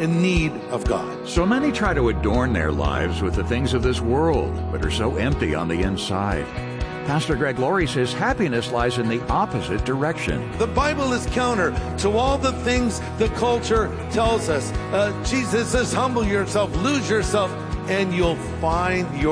in need of God. So many try to adorn their lives with the things of this world, but are so empty on the inside. Pastor Greg Laurie says happiness lies in the opposite direction. The Bible is counter to all the things the culture tells us. Jesus says, humble yourself, lose yourself, and you'll find your